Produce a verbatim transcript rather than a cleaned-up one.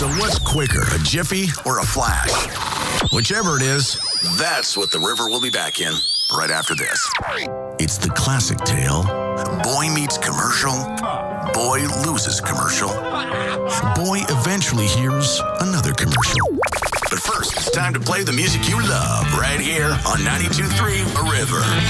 So what's quicker, a Jiffy or a Flash? Whichever it is, that's what the River will be back in right after this. It's the classic tale. Boy meets commercial. Boy loses commercial. Boy eventually hears another commercial. But first, it's time to play the music you love right here on ninety-two point three The River.